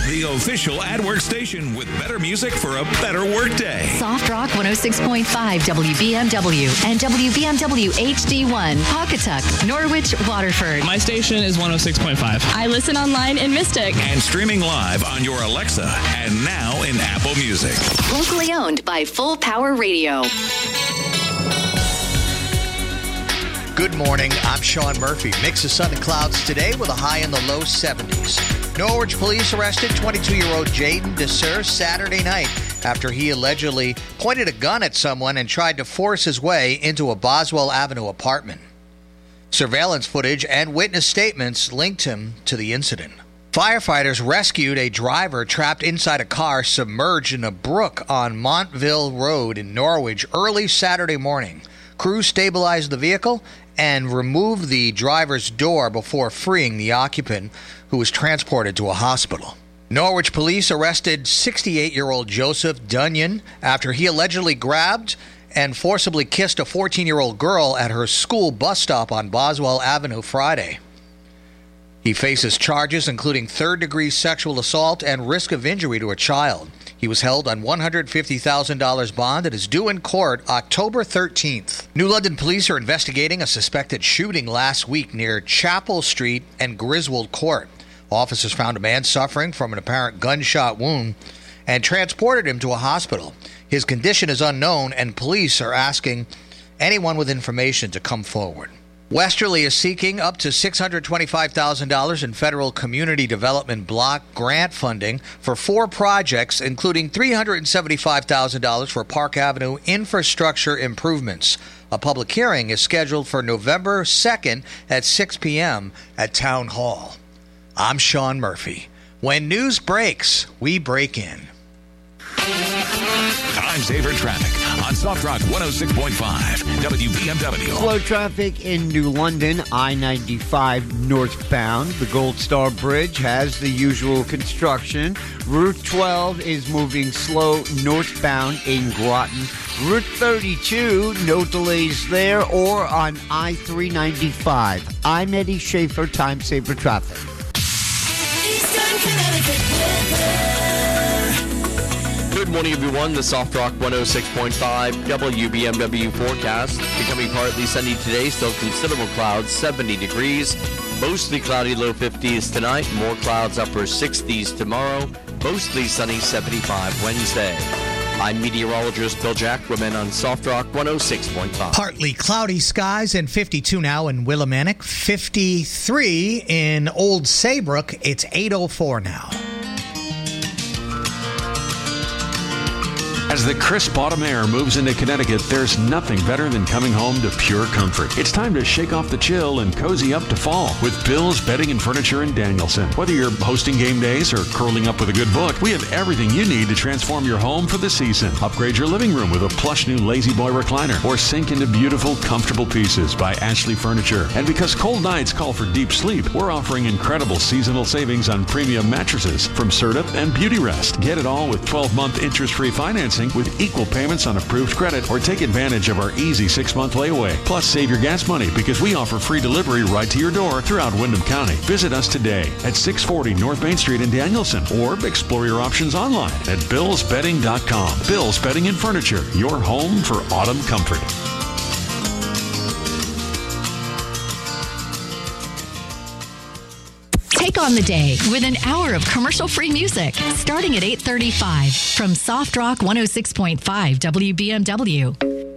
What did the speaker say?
the official AdWork station with better music for a better workday. Soft Rock 106.5 WBMW and WBMW HD1, Pawcatuck, Norwich, Waterford. My station is 106.5. I listen online in Mystic. And streaming live on your Alexa and now in Apple Music. Locally owned by Full Power Radio. Good morning. I'm Sean Murphy. Mix of sun and clouds today with a high in the low 70s. Norwich police arrested 22-year-old Jaden DeSer Saturday night after he allegedly pointed a gun at someone and tried to force his way into a Boswell Avenue apartment. Surveillance footage and witness statements linked him to the incident. Firefighters rescued a driver trapped inside a car submerged in a brook on Montville Road in Norwich early Saturday morning. Crews stabilized the vehicle and removed the driver's door before freeing the occupant, who was transported to a hospital. Norwich police arrested 68-year-old Joseph Dunyan after he allegedly grabbed and forcibly kissed a 14-year-old girl at her school bus stop on Boswell Avenue Friday. He faces charges including third-degree sexual assault and risk of injury to a child. He was held on $150,000 bond and is due in court October 13th. New London police are investigating a suspected shooting last week near Chapel Street and Griswold Court. Officers found a man suffering from an apparent gunshot wound and transported him to a hospital. His condition is unknown, and police are asking anyone with information to come forward. Westerly is seeking up to $625,000 in federal community development block grant funding for 4 projects, including $375,000 for Park Avenue infrastructure improvements. A public hearing is scheduled for November 2nd at 6 p.m. at Town Hall. I'm Sean Murphy. When news breaks, we break in. Time saver traffic on Soft Rock 106.5 WBMW. Slow traffic in New London, I-95 northbound. The Gold Star Bridge has the usual construction. Route 12 is moving slow northbound in Groton. Route 32, no delays there, or on I-395. I'm Eddie Schaefer, Time Saver Traffic. Eastern Connecticut weather. Good morning, everyone. The Soft Rock 106.5 WBMW forecast. Becoming partly sunny today, still considerable clouds, 70 degrees. Mostly cloudy, low 50s tonight. More clouds, upper 60s tomorrow. Mostly sunny, 75 Wednesday. I'm meteorologist Bill Jackman on Soft Rock 106.5. Partly cloudy skies and 52 now in Willimantic, 53 in Old Saybrook. It's 8:04 now. As the crisp autumn air moves into Connecticut, there's nothing better than coming home to pure comfort. It's time to shake off the chill and cozy up to fall with Bill's Bedding and Furniture in Danielson. Whether you're hosting game days or curling up with a good book, we have everything you need to transform your home for the season. Upgrade your living room with a plush new Lazy Boy recliner or sink into beautiful, comfortable pieces by Ashley Furniture. And because cold nights call for deep sleep, we're offering incredible seasonal savings on premium mattresses from Serta and Beauty Rest. Get it all with 12-month interest-free financing with equal payments on approved credit, or take advantage of our easy 6-month layaway. Plus, save your gas money because we offer free delivery right to your door throughout Windham County. Visit us today at 640 North Main Street in Danielson, or explore your options online at billsbedding.com. Bill's Bedding and Furniture, your home for autumn comfort. Take on the day with an hour of commercial-free music starting at 8:35 from Soft Rock 106.5 WBMW.